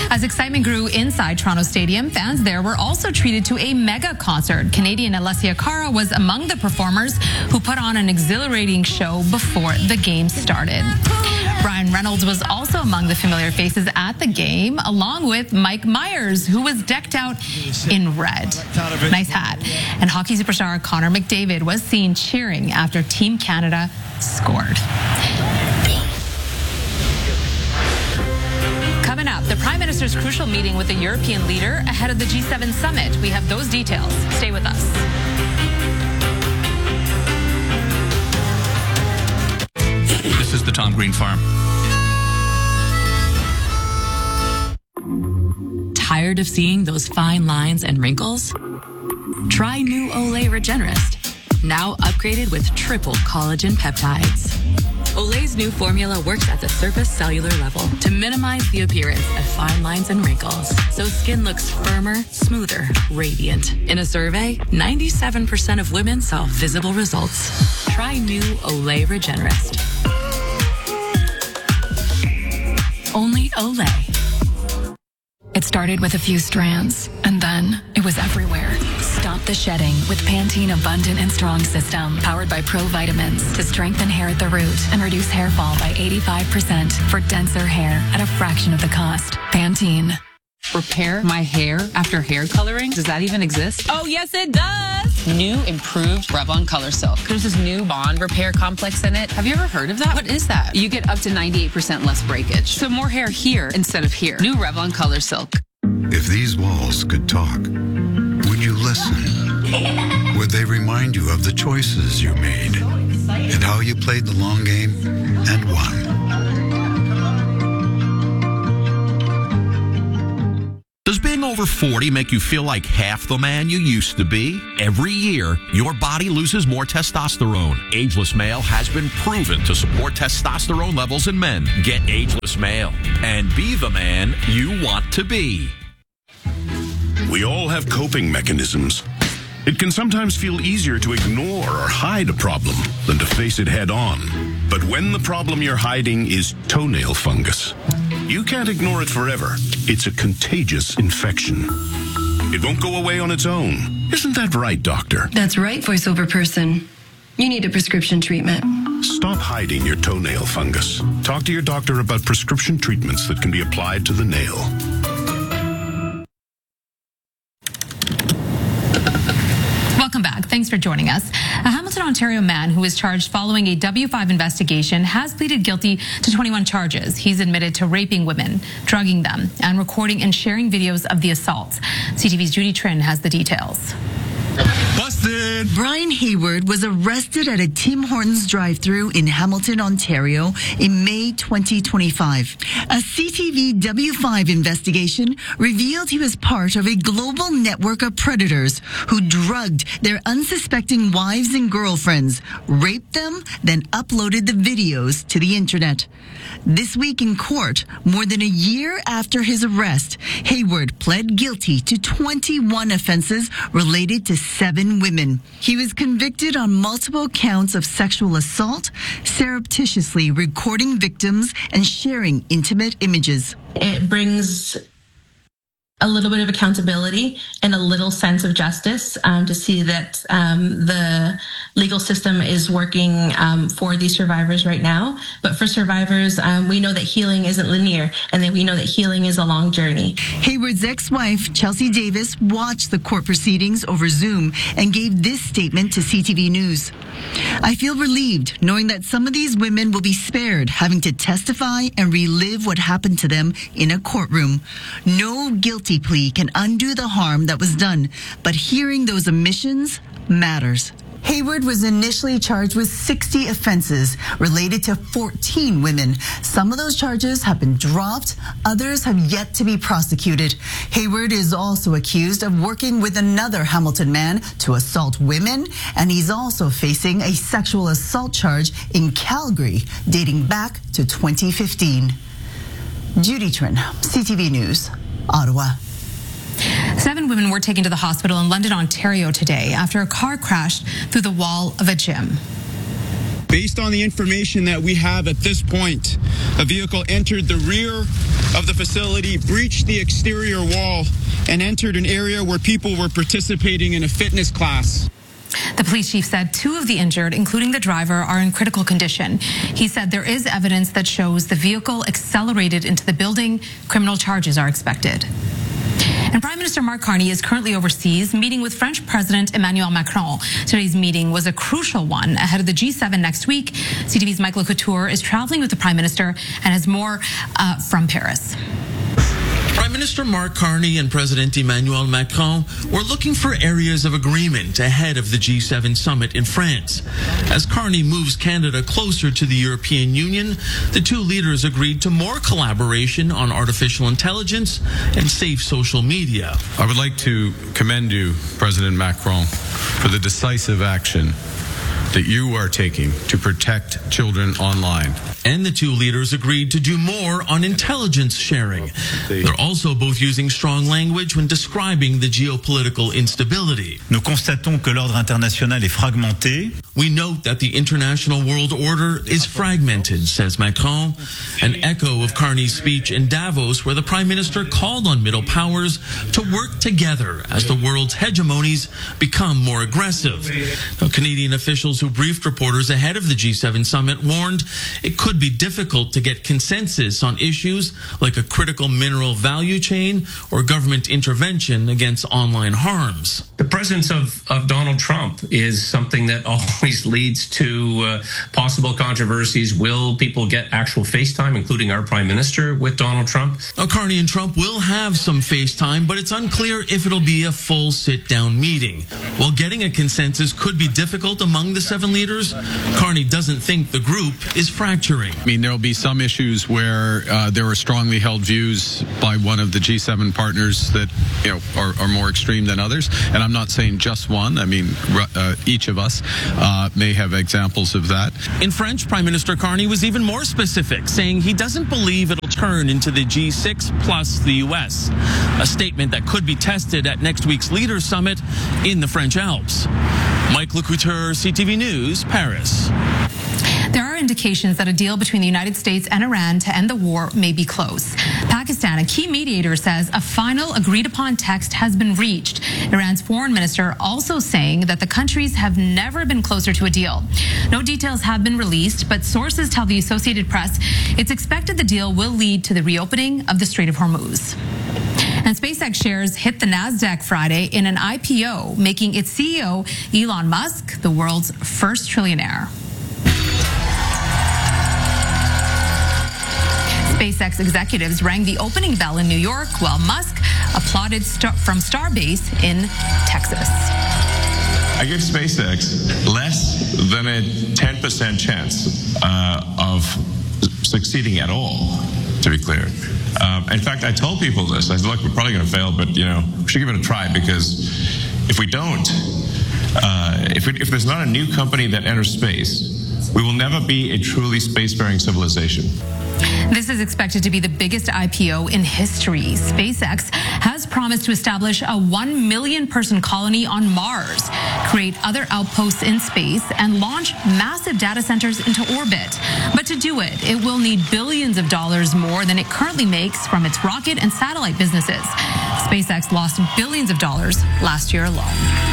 As excitement grew inside Toronto Stadium, fans there were also treated to a mega concert. Canadian Alessia Cara was among the performers who put on an exhilarating show before the game started. Ryan Reynolds was also among the familiar faces at the game, along with Mike Myers, who was decked out in red. Nice hat. And hockey superstar Connor McDavid was seen cheering after Team Canada scored. Coming up, the Prime Minister's crucial meeting with the European leader ahead of the G7 summit. We have those details. Stay with us. This is the Tom Green Farm. Tired of seeing those fine lines and wrinkles? Try new Olay Regenerist, now upgraded with triple collagen peptides. Olay's new formula works at the surface cellular level to minimize the appearance of fine lines and wrinkles, so skin looks firmer, smoother, radiant. In a survey, 97% of women saw visible results. Try new Olay Regenerist. Only Olay. It started with a few strands, and then it was everywhere. Stop the shedding with Pantene Abundant and Strong System, powered by Pro Vitamins to strengthen hair at the root and reduce hair fall by 85% for denser hair at a fraction of the cost. Pantene. Repair my hair after hair coloring? Does that even exist? Oh, yes, it does. New improved Revlon Color Silk. There's this new bond repair complex in it. Have you ever heard of that? What is that? You get up to 98% less breakage. So more hair here instead of here. New Revlon Color Silk. If these walls could talk, would you listen? Would they remind you of the choices you made and how you played the long game and won? Does being over 40 make you feel like half the man you used to be? Every year, your body loses more testosterone. Ageless Male has been proven to support testosterone levels in men. Get Ageless Male and be the man you want to be. We all have coping mechanisms. It can sometimes feel easier to ignore or hide a problem than to face it head on. But when the problem you're hiding is toenail fungus, you can't ignore it forever. It's a contagious infection. It won't go away on its own. Isn't that right, doctor? That's right, voiceover person. You need a prescription treatment. Stop hiding your toenail fungus. Talk to your doctor about prescription treatments that can be applied to the nail. Welcome back. Thanks for joining us. A Hamilton, Ontario man who was charged following a W5 investigation has pleaded guilty to 21 charges. He's admitted to raping women, drugging them, and recording and sharing videos of the assaults. CTV's Judy Trin has the details. Busted! Brian Hayward was arrested at a Tim Hortons drive-thru in Hamilton, Ontario in May 2025. A CTV W5 investigation revealed he was part of a global network of predators who drugged their unsuspecting wives and girlfriends, raped them, then uploaded the videos to the internet. This week in court, more than a year after his arrest, Hayward pled guilty to 21 offenses related to 7 women. He was convicted on multiple counts of sexual assault, surreptitiously recording victims, and sharing intimate images. It brings a little bit of accountability and a little sense of justice to see that the legal system is working for these survivors right now. But for survivors, we know that healing isn't linear, and that we know that healing is a long journey. Hayward's ex-wife, Chelsea Davis, watched the court proceedings over Zoom and gave this statement to CTV News. I feel relieved knowing that some of these women will be spared having to testify and relive what happened to them in a courtroom. No guilty plea can undo the harm that was done, but hearing those admissions matters. Hayward was initially charged with 60 offenses related to 14 women. Some of those charges have been dropped. Others have yet to be prosecuted. Hayward is also accused of working with another Hamilton man to assault women, and he's also facing a sexual assault charge in Calgary dating back to 2015. Judy Trin, CTV News, Ottawa. 7 women were taken to the hospital in London, Ontario today after a car crashed through the wall of a gym. Based on the information that we have at this point, a vehicle entered the rear of the facility, breached the exterior wall, and entered an area where people were participating in a fitness class. The police chief said 2 of the injured, including the driver, are in critical condition. He said there is evidence that shows the vehicle accelerated into the building. Criminal charges are expected. And Prime Minister Mark Carney is currently overseas meeting with French President Emmanuel Macron. Today's meeting was a crucial one ahead of the G7 next week. CTV's Michael Couture is traveling with the Prime Minister and has more from Paris. Prime Minister Mark Carney and President Emmanuel Macron were looking for areas of agreement ahead of the G7 summit in France. As Carney moves Canada closer to the European Union, the 2 leaders agreed to more collaboration on artificial intelligence and safe social media. I would like to commend you, President Macron, for the decisive action that you are taking to protect children online. And the 2 leaders agreed to do more on intelligence sharing. They're also both using strong language when describing the geopolitical instability. Nous constatons que l'ordre international est fragmenté. We note that the international world order is fragmented, says Macron, an echo of Carney's speech in Davos, where the Prime Minister called on middle powers to work together as the world's hegemonies become more aggressive. Now, Canadian officials who briefed reporters ahead of the G7 summit warned it could be difficult to get consensus on issues like a critical mineral value chain or government intervention against online harms. The presence of Donald Trump is something that always leads to possible controversies. Will people get actual FaceTime, including our Prime Minister, with Donald Trump? Now, Carney and Trump will have some FaceTime, but it's unclear if it'll be a full sit-down meeting. While getting a consensus could be difficult among the 7 leaders, Carney doesn't think the group is fracturing. I mean, there will be some issues where there are strongly held views by one of the G7 partners that, you know, are more extreme than others. And I'm not saying just one. I mean, each of us may have examples of that. In French, Prime Minister Carney was even more specific, saying he doesn't believe it'll turn into the G6 plus the U.S., a statement that could be tested at next week's Leaders Summit in the French Alps. Mike Lecouture, CTV News, Paris. There are indications that a deal between the United States and Iran to end the war may be close. Pakistan, a key mediator, says a final agreed-upon text has been reached. Iran's foreign minister also saying that the countries have never been closer to a deal. No details have been released, but sources tell the Associated Press it's expected the deal will lead to the reopening of the Strait of Hormuz. And SpaceX shares hit the NASDAQ Friday in an IPO, making its CEO, Elon Musk, the world's first trillionaire. SpaceX executives rang the opening bell in New York while Musk applauded from Starbase in Texas. I give SpaceX less than a 10% chance of succeeding at all, to be clear. In fact, I told people this. I said, look, we're probably going to fail, but, you know, we should give it a try, because if we don't, if there's not a new company that enters space, we will never be a truly spacefaring civilization. This is expected to be the biggest IPO in history. SpaceX has promised to establish a 1 million person colony on Mars, create other outposts in space, and launch massive data centers into orbit. But to do it, it will need billions of dollars more than it currently makes from its rocket and satellite businesses. SpaceX lost billions of dollars last year alone.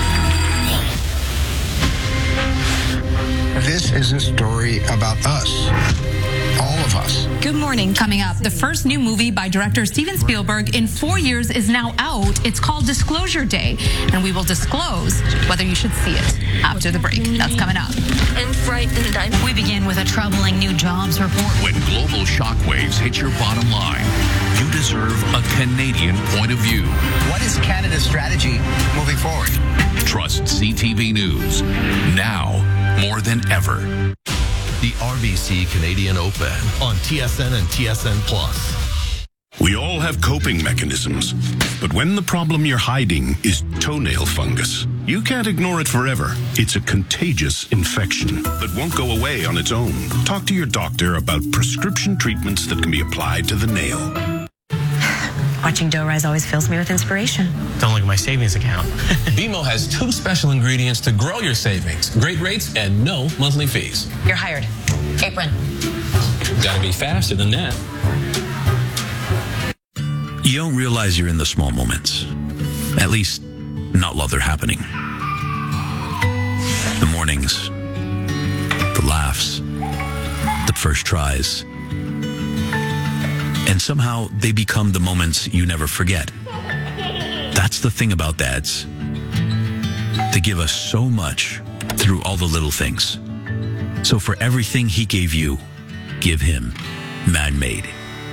This is a story about us. All of us. Good morning. Coming up, the first new movie by director Steven Spielberg in 4 years is now out. It's called Disclosure Day, and we will disclose whether you should see it after the break. That's coming up. And frightened. We begin with a troubling new jobs report. When global shockwaves hit your bottom line, you deserve a Canadian point of view. What is Canada's strategy moving forward? Trust CTV News now more than ever. The RBC Canadian Open on TSN and TSN Plus. We all have coping mechanisms, but when the problem you're hiding is toenail fungus, you can't ignore it forever. It's a contagious infection that won't go away on its own. Talk to your doctor about prescription treatments that can be applied to the nail. Watching dough rise always fills me with inspiration. Don't look at my savings account. BMO has 2 special ingredients to grow your savings. Great rates and no monthly fees. You're hired. Apron. Gotta be faster than that. You don't realize you're in the small moments. At least, not while they're happening. The mornings, the laughs, the first tries. And somehow they become the moments you never forget. That's the thing about dads. They give us so much through all the little things. So for everything he gave you, give him Man-Made.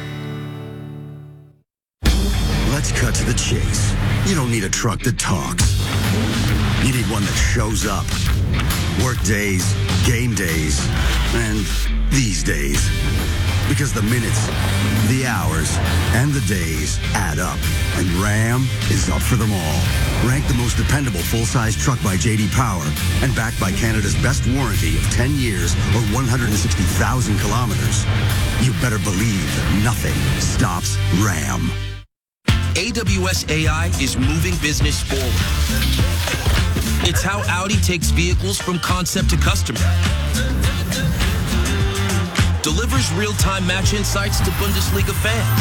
Let's cut to the chase. You don't need a truck that talks. You need one that shows up. Work days, game days, and these days. Because the minutes, the hours, and the days add up. And Ram is up for them all. Ranked the most dependable full-size truck by J.D. Power and backed by Canada's best warranty of 10 years or 160,000 kilometers. You better believe that nothing stops Ram. AWS AI is moving business forward. It's how Audi takes vehicles from concept to customer. Delivers real-time match insights to Bundesliga fans.